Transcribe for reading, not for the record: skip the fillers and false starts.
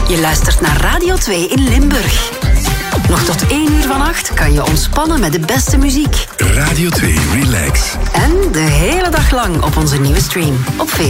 Je luistert naar Radio 2 in Limburg. Nog tot 1 uur vannacht kan je ontspannen met de beste muziek. Radio 2 Relax. En de hele dag lang op onze nieuwe stream op Facebook.